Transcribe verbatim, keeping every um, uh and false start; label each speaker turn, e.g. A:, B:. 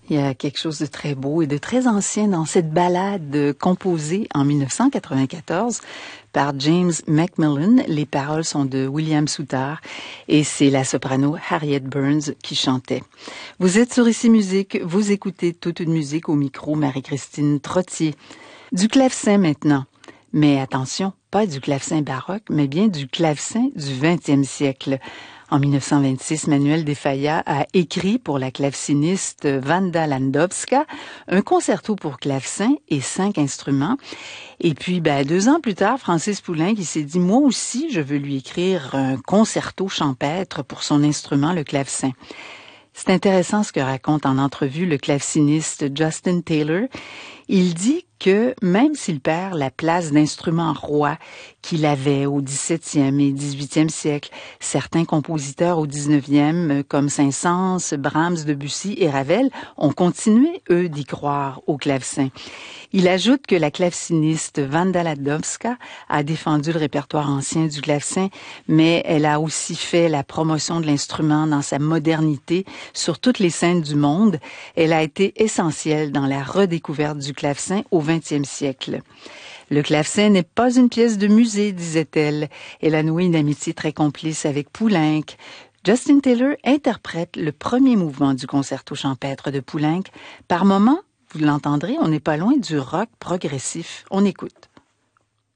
A: Il y a quelque chose de très beau et de très ancien dans cette ballade composée en mille neuf cent quatre-vingt-quatorze par James Macmillan. Les paroles sont de William Souttar et c'est la soprano Harriet Burns qui chantait. Vous êtes sur Ici Musique, vous écoutez Toute une musique au micro, Marie-Christine Trottier. Du clavecin maintenant. Mais attention, pas du clavecin baroque, mais bien du clavecin du vingtième siècle. En mille neuf cent vingt-six, Manuel de Falla a écrit pour la claveciniste Wanda Landowska un concerto pour clavecin et cinq instruments. Et puis, ben, deux ans plus tard, Francis Poulenc, qui s'est dit, moi aussi, je veux lui écrire un concerto champêtre pour son instrument, le clavecin. C'est intéressant ce que raconte en entrevue le claveciniste Justin Taylor. Il dit que même s'il perd la place d'instrument roi qu'il avait au dix-septième et dix-huitième siècle, certains compositeurs au dix-neuvième, comme Saint-Saëns, Brahms, Debussy et Ravel, ont continué, eux, d'y croire au clavecin. Il ajoute que la claveciniste Wanda Landowska a défendu le répertoire ancien du clavecin, mais elle a aussi fait la promotion de l'instrument dans sa modernité sur toutes les scènes du monde. Elle a été essentielle dans la redécouverte du clavecin au vingtième siècle. Le clavecin n'est pas une pièce de musée, disait-elle. Elle a noué une amitié très complice avec Poulenc. Justin Taylor interprète le premier mouvement du concerto champêtre de Poulenc. Par moments, vous l'entendrez, on n'est pas loin du rock progressif. On écoute.